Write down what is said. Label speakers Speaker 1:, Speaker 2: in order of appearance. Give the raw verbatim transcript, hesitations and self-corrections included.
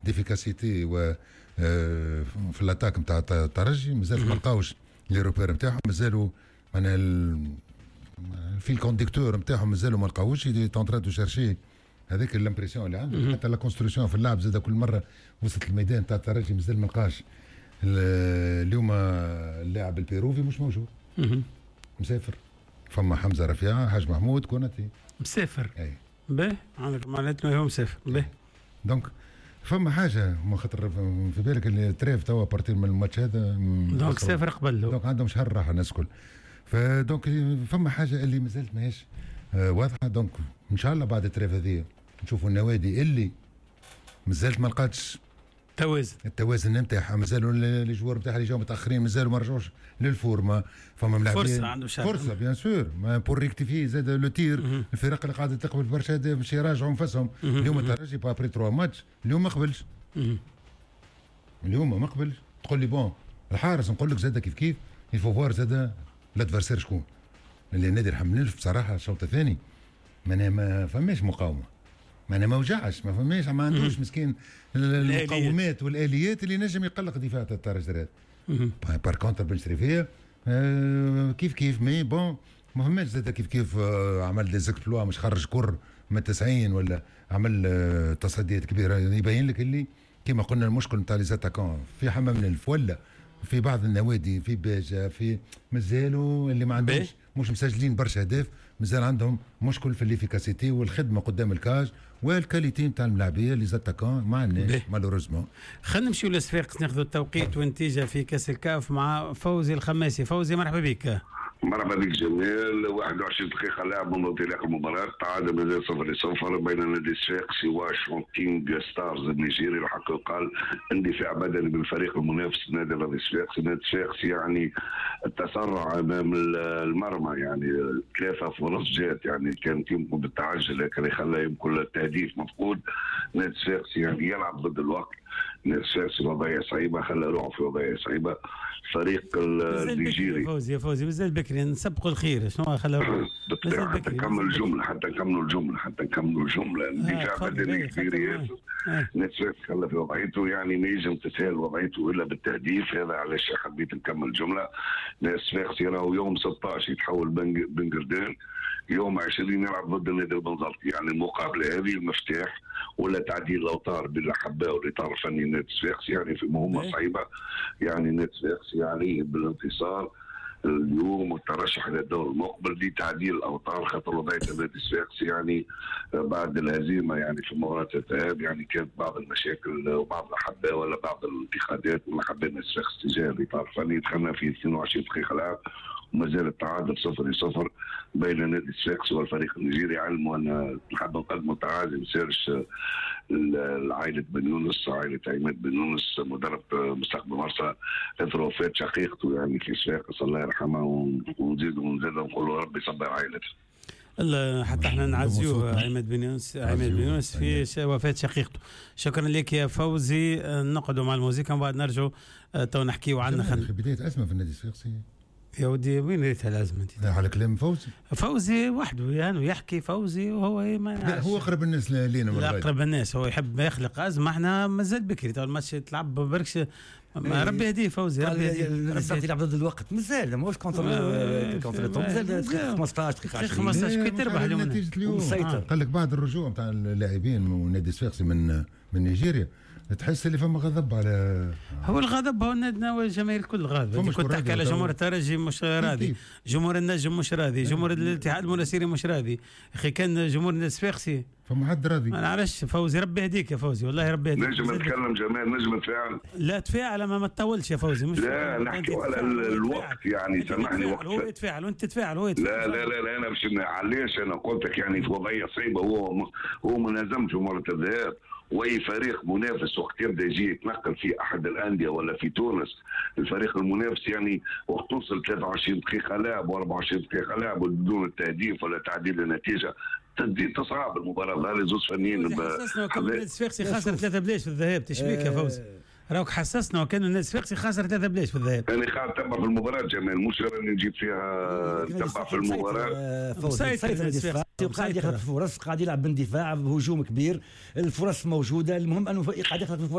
Speaker 1: ديفيكاسيتي و في الاتاك نتاع الترجي مازال ما لقاوش لي روبير نتاعهم، مازالوا معناها في الكونديكتور نتاعهم مازالوا ما لقاوش تونترا دو شيرشي هذيك الامبرسيون اللي عنده. حتى لا كونستركسيون في اللعب زاد كل مره وسط الميدان تاع الترجي مازال ما لقاش. اليوم اللاعب البيروفي مش موجود، مسافر. فما حمزه رفيعه، حاج محمود كوناتي
Speaker 2: مسافر.
Speaker 1: اي
Speaker 2: باهي عندك معناتها هو مسافر. باهي
Speaker 1: دونك فما حاجه ما خاطر في بالك اللي تريف توا بارتي من الماتش هذا
Speaker 2: دونك سافر قبل له،
Speaker 1: دونك عندهم شهر راحه الناس الكل. فدونك فما حاجه اللي مازالت ماهيش آه واضحه. دونك ان شاء الله بعد التريف هذه نشوفوا النوادي اللي مازالت ما لقاتش
Speaker 2: توازن
Speaker 1: التوازن نتاعها، مازالوا لي جوار نتاعها اللي جاوا متاخرين مازالوا ما رجعوش للفورما. فما ملاعبين
Speaker 2: فرصه عنده شهر
Speaker 1: فرصه بيان سور ما بور ريكتيفي زاد لو تير. الفرق اللي قاعده تقبل برشا باش يراجعوا انفسهم. اليوم الترجي بابري تروا ماتش اليوم ما قبلش، اليوم ما قبلش. تقول لي بون الحارس نقول لك زاد كيف كيف الفوفوار زاد الادفرسير شكون اللي نادي الحمل بصراحه الشوط الثاني معناها ما فماش مقاومه، معناها ما وجعش، ما فماش، ما عندوش مسكين المقومات والاليات اللي نجم يقلق دفاع الترجي. بار كونتر بن شريفيه آه كيف كيف مي بون ما فماش زاد كيف كيف آه عمل دي زيكسبلوا، مش خرج كر من تسعين ولا عمل آه تصديات كبيره. يبين لك اللي كما قلنا المشكل نتاع لي زاتاكون في حمام النلف ولا في بعض النوادي في باجه في مازالوا اللي ما عندهمش مش مسجلين برشا اهداف، مازال عندهم مشكل في الافيكاسيتي والخدمه قدام الكاج والكاليتي نتاع الملاعبيه اللي زاتاكون ما عندناش مالوريزمون.
Speaker 2: خلينا نمشيو للصفاقس ناخذوا التوقيت والنتيجه في كاس الكاف مع فوزي الخماسي. فوزي مرحبا بك.
Speaker 3: مرحبا بك جميل. واحد وعشرين دقيقة لعب منذ انطلاق المباراة، تعادل مازال صفر لصفر بين نادي الصفاقسي وشونتينغ ستارز النيجيري. الحق يقال اندفاع بدني بالفريق المنافس نادي الصفاقسي. نادي الصفاقسي يعني تسرع امام المرمى، يعني ثلاثة فرص جات يعني كانت يمكن بالتعجل لكن يخلى يمكن التهديف مفقود. نادي الصفاقسي يعني يلعب ضد الوقت. نادي الصفاقسي وضعية صعيبة، خلى روحه في وضعية صعيبة. الفريق النيجيري
Speaker 2: فوزي يا فوزي مازال بكري نسبقوا الخير شنو خلى
Speaker 3: بالطبع حتى نكمل الجمله حتى نكملوا الجمله حتى نكملوا الجمله اندفاع
Speaker 2: آه
Speaker 3: بدني كبير ياسر. نتفاق خلى في وضعيته يعني ما ينجم تسهل وضعيته الا بالتهديف. هذا علاش حبيت نكمل الجمله. نتفاق راهو يوم ستة عشر يتحول بن قردان، يوم عشرين يلعب ضد النادي البنزرتي. يعني المقابله هذه المفتاح ولا تعديل الاوتار بين حباء والاطار الفني نادي الصفاقسي يعني في مهمه صعيبه. يعني نادي الصفاقسي يعني بالانتصار اليوم والترشح الى الدور المقبل لتعديل الاوتار، خاطر وضعيه النادي الصفاقسي يعني بعد الهزيمه يعني في مباراه الذهاب يعني كانت بعض المشاكل وبعض الاحباء ولا بعض الانتقادات من احباء النادي الصفاقسي تجاه الاطار الفني. دخلنا في اثنين وعشرين دقيقه لعب وما زال التعادل صفر لصفر بين نادي الصفاقسي والفريق النيجيري. علموا ان نحب نقدموا تعازي مسيرش لعائله بن يونس، عائله عماد بن يونس مدرب مستقبل مرسى اثر وفاه شقيقته يعني في صفاقس الله يرحمه، ونزيد ونزيد نقولوا ربي يصبر عائلته.
Speaker 2: حتى احنا نعزيوه عماد بن يونس عماد بن يونس في وفاه شقيقته. شكرا لك يا فوزي. نقعدوا مع الموسيقى ومن بعد نرجعوا تو نحكيوا عنها.
Speaker 1: خل... بدايه ازمه في النادي الصفاقسي
Speaker 2: يا ودي وين ريتها الازمه انت؟
Speaker 1: على كلام فوزي
Speaker 2: فوزي وحده يعني يحكي فوزي وهو ما
Speaker 1: هو اقرب الناس لينا
Speaker 2: لا اقرب الناس، هو يحب يخلق ازمه. احنا مازال بكري تو الماتش تلعب بركش. ربي يهديه فوزي ربي يهديه.
Speaker 4: الصفاقسي يلعب ضد الوقت مازال ماهوش كونتر كونتر مازال خمسطاش دقيقه
Speaker 2: عشرين خمسطاش كي تربح
Speaker 1: اليوم مسيطر. قال لك بعد الرجوع نتاع اللاعبين من نادي الصفاقسي من من نيجيريا تحس اللي فما غضب على
Speaker 2: هو الغضب هو النادي الجماهير الكل غاضب. كنت تحكي على جمهور الترجي مش راضي، جمهور النجم مش راضي، جمهور الاتحاد المناسيري مش راضي. اخي كان جمهور النادي الصفاقسي
Speaker 1: فما حد راضي.
Speaker 2: انا علاش فوزي ربي يهديك يا فوزي والله ربي يهديك.
Speaker 3: نجم نتكلم جمال نجم نتفاعل.
Speaker 2: لا تفاعل ما ما تطولش يا فوزي. مش
Speaker 3: لا نحكي على الوقت يعني سامحني وقت
Speaker 2: هو يتفاعل وانت تتفاعل هو يتفاعل.
Speaker 3: لا لا لا, لا انا مش علاش انا قلت لك يعني في وضعيه صعيبه. هو هو منازم في مباراه الذهاب واي فريق منافس وقت يبدا يجي يتنقل في احد الانديه ولا في تونس الفريق المنافس يعني وقت توصل ثلاثة وعشرين دقيقه لعب وأربعة وعشرين دقيقه لعب بدون التهديف ولا تعديل النتيجه تصعب المباراه. هذه زوج فنيين
Speaker 2: حسسنا وكان النادي الصفاقسي خسر ثلاثه بلاش في الذهاب. تشبيك يا فوزي راك حسسنا وكان النادي الصفاقسي خسر ثلاثه بلاش في الذهاب.
Speaker 3: انا قاعد نتبع في المباراه جمال مش راني نجيب فيها نتبع في المباراه.
Speaker 4: فوزي قاعد يخلق فرص، قاعد يلعب باندفاع بهجوم كبير، الفرص موجوده، المهم انه قاعد يخلق